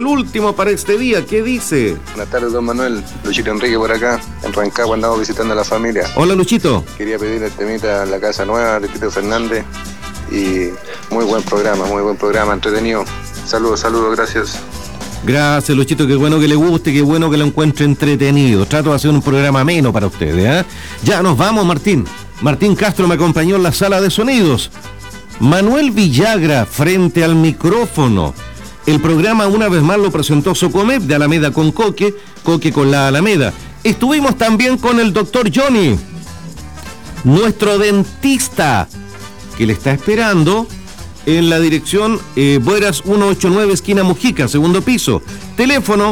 último para este día. ¿Qué dice? Buenas tardes, don Manuel. Luchito Enrique por acá. En Rancagua andamos visitando a la familia. Hola, Luchito. Quería pedir el temita en la casa nueva de Tito Fernández. Y muy buen programa, entretenido. Saludos, gracias. Gracias, Luchito, qué bueno que le guste, qué bueno que lo encuentre entretenido. Trato de hacer un programa ameno para ustedes, ¿eh? Ya nos vamos, Martín. Martín Castro me acompañó en la sala de sonidos. Manuel Villagra frente al micrófono. El programa una vez más lo presentó Socomep de Alameda con Coque, Coque con la Alameda. Estuvimos también con el doctor Johnny, nuestro dentista, que le está esperando en la dirección Bueras 189, esquina Mujica, segundo piso. Teléfono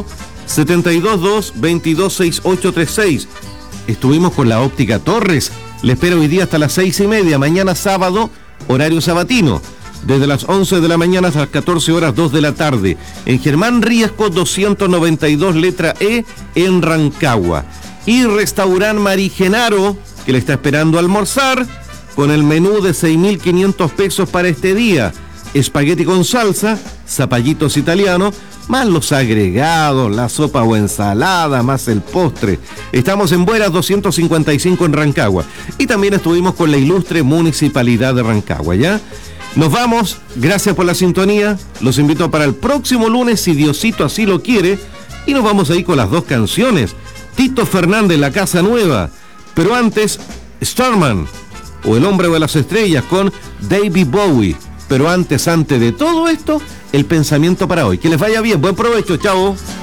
722-226836. Estuvimos con la óptica Torres. Le espero hoy día hasta las 6:30. Mañana sábado, horario sabatino. Desde las 11 de la mañana hasta las 14 horas, 2 de la tarde. En Germán Riesco 292, letra E, en Rancagua. Y Restaurant Marigenaro, que le está esperando almorzar, con el menú de 6.500 pesos para este día. Espagueti con salsa, zapallitos italianos, más los agregados, la sopa o ensalada, más el postre. Estamos en Bueras 255 en Rancagua. Y también estuvimos con la ilustre Municipalidad de Rancagua, ¿ya? Nos vamos, gracias por la sintonía. Los invito para el próximo lunes, si Diosito así lo quiere. Y nos vamos ahí con las dos canciones. Tito Fernández, La Casa Nueva. Pero antes, Starman, o El Hombre de las Estrellas, con David Bowie. Pero antes de todo esto, el pensamiento para hoy. Que les vaya bien, buen provecho, chao.